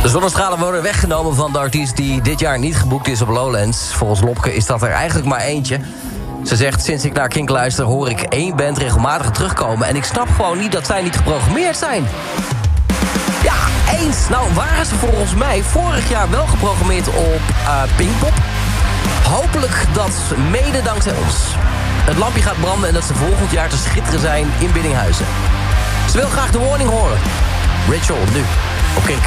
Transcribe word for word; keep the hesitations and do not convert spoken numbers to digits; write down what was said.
De zonnestralen worden weggenomen van de artiest die dit jaar niet geboekt is op Lowlands. Volgens Lopke is dat er eigenlijk maar eentje. Ze zegt, sinds ik naar Kink luister hoor ik één band regelmatig terugkomen. En ik snap gewoon niet dat zij niet geprogrammeerd zijn. Ja, eens. Nou waren ze volgens mij vorig jaar wel geprogrammeerd op uh, Pinkpop. Hopelijk dat mede dankzij ons. Het lampje gaat branden en dat ze volgend jaar te schitteren zijn in Biddinghuizen. Ze wil graag de warning horen. Ritual, nu, op Kink.